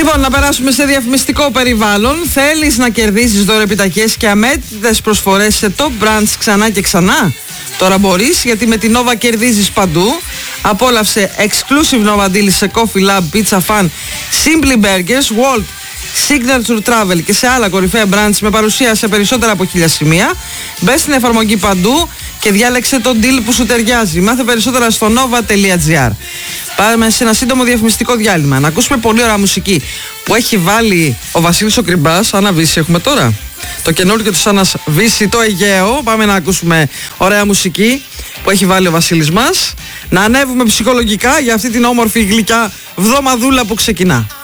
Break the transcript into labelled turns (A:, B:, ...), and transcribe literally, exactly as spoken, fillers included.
A: Λοιπόν, να περάσουμε σε διαφημιστικό περιβάλλον. Θέλεις να κερδίσεις δωρεπιταγές και αμέτρητες προσφορές σε top brands ξανά και ξανά? Τώρα μπορείς, γιατί με την Nova κερδίζεις παντού. Απόλαυσε exclusive Nova deals σε Coffee Lab, Pizza Fan, Simply Burgers, Walt, Signature Travel και σε άλλα κορυφαία brands με παρουσία σε περισσότερα από χίλια σημεία. Μπες στην εφαρμογή παντού και διάλεξε τον deal που σου ταιριάζει. Μάθε περισσότερα στο nova τελεία gr. Πάμε σε ένα σύντομο διαφημιστικό διάλειμμα. Να ακούσουμε πολύ ωραία μουσική που έχει βάλει ο Βασίλης ο Κρυμπάς. Άννα Βύση έχουμε τώρα. Το καινούργιο του Άννας Βύση, το Αιγαίο. Πάμε να ακούσουμε ωραία μουσική που έχει βάλει ο Βασίλης μας. Να ανέβουμε ψυχολογικά για αυτή την όμορφη γλυκιά βδομαδούλα που ξεκινά.